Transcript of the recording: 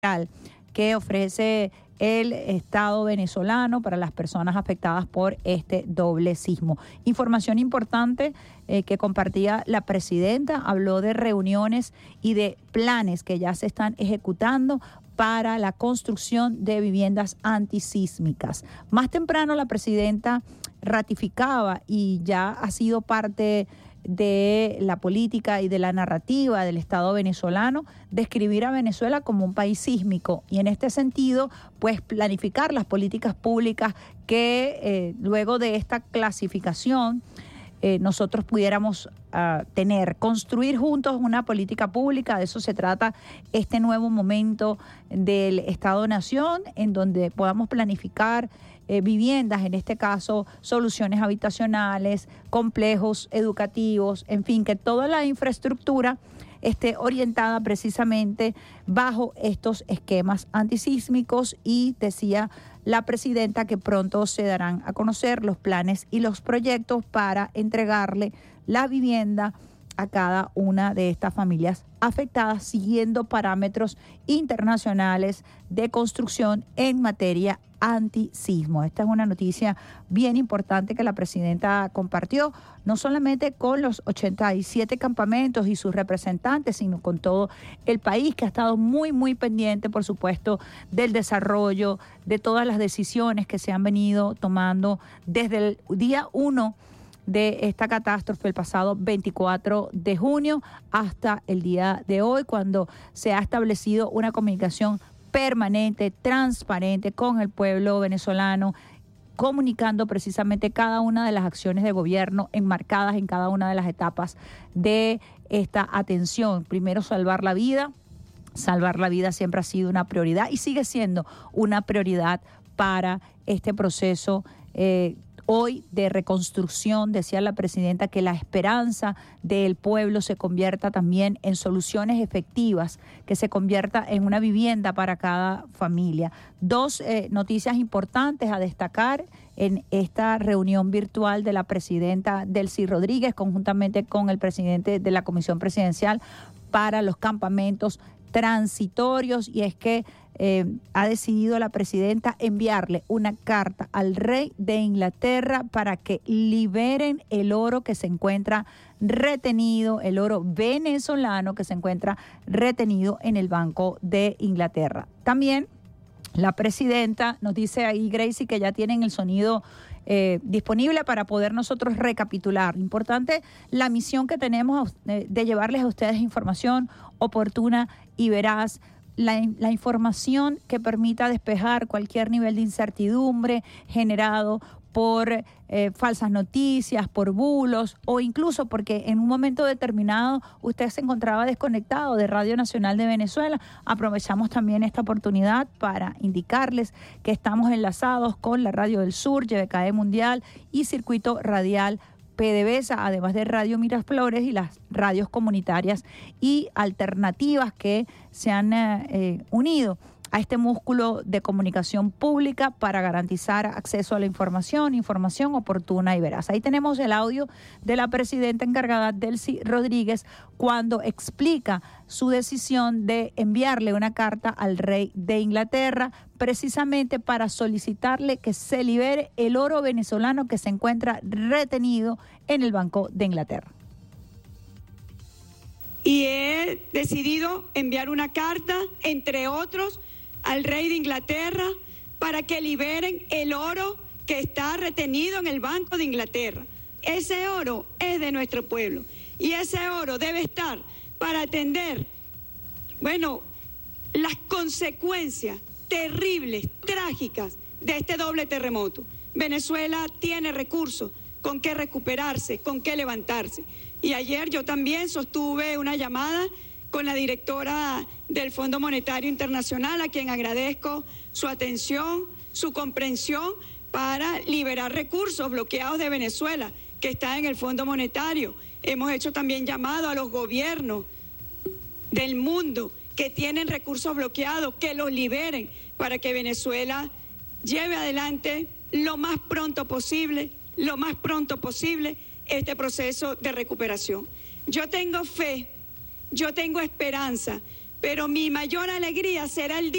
que ofrece el Estado venezolano para las personas afectadas por este doble sismo. Información importante que compartía la presidenta, habló de reuniones y de planes que ya se están ejecutando para la construcción de viviendas antisísmicas. Más temprano la presidenta ratificaba, y ya ha sido parte de la política y de la narrativa del Estado venezolano, describir a Venezuela como un país sísmico, y en este sentido pues planificar las políticas públicas que luego de esta clasificación nosotros pudiéramos construir juntos una política pública. De eso se trata este nuevo momento del Estado-Nación, en donde podamos planificar viviendas, en este caso soluciones habitacionales, complejos educativos, en fin, que toda la infraestructura esté orientada precisamente bajo estos esquemas antisísmicos. Y decía la presidenta que pronto se darán a conocer los planes y los proyectos para entregarle la vivienda a cada una de estas familias afectadas, siguiendo parámetros internacionales de construcción en materia antisismo. Esta es una noticia bien importante que la presidenta compartió, no solamente con los 87 campamentos y sus representantes, sino con todo el país, que ha estado muy pendiente, por supuesto, del desarrollo, de todas las decisiones que se han venido tomando desde el día 1 de esta catástrofe, el pasado 24 de junio, hasta el día de hoy, cuando se ha establecido una comunicación permanente, transparente con el pueblo venezolano, comunicando precisamente cada una de las acciones de gobierno enmarcadas en cada una de las etapas de esta atención. Primero, salvar la vida. Salvar la vida siempre ha sido una prioridad y sigue siendo una prioridad para este proceso hoy de reconstrucción. Decía la presidenta que la esperanza del pueblo se convierta también en soluciones efectivas, que se convierta en una vivienda para cada familia. Dos noticias importantes a destacar en esta reunión virtual de la presidenta Delcy Rodríguez, conjuntamente con el presidente de la Comisión Presidencial para los Campamentos Transitorios, y es que ha decidido la presidenta enviarle una carta al rey de Inglaterra para que liberen el oro que se encuentra retenido, el oro venezolano que se encuentra retenido en el Banco de Inglaterra. También la presidenta nos dice ahí, Gracie, que ya tienen el sonido disponible para poder nosotros recapitular. Importante la misión que tenemos de llevarles a ustedes información oportuna y veraz, la información que permita despejar cualquier nivel de incertidumbre generado por falsas noticias, por bulos, o incluso porque en un momento determinado usted se encontraba desconectado de Radio Nacional de Venezuela. Aprovechamos también esta oportunidad para indicarles que estamos enlazados con la Radio del Sur, YBKE Mundial y Circuito Radial PDVSA, además de Radio Miraflores y las radios comunitarias y alternativas que se han unido a este músculo de comunicación pública para garantizar acceso a la información oportuna y veraz. Ahí tenemos el audio de la presidenta encargada, Delcy Rodríguez, cuando explica su decisión de enviarle una carta al rey de Inglaterra, precisamente para solicitarle que se libere el oro venezolano que se encuentra retenido en el Banco de Inglaterra. Y he decidido enviar una carta, entre otros, al rey de Inglaterra para que liberen el oro que está retenido en el Banco de Inglaterra. Ese oro es de nuestro pueblo y ese oro debe estar para atender, las consecuencias terribles, trágicas de este doble terremoto. Venezuela tiene recursos con qué recuperarse, con qué levantarse. Y ayer yo también sostuve una llamada con la directora del Fondo Monetario Internacional, a quien agradezco su atención, su comprensión para liberar recursos bloqueados de Venezuela, que está en el Fondo Monetario. Hemos hecho también llamado a los gobiernos del mundo que tienen recursos bloqueados, que los liberen para que Venezuela lleve adelante lo más pronto posible este proceso de recuperación. Yo tengo fe, yo tengo esperanza, pero mi mayor alegría será el día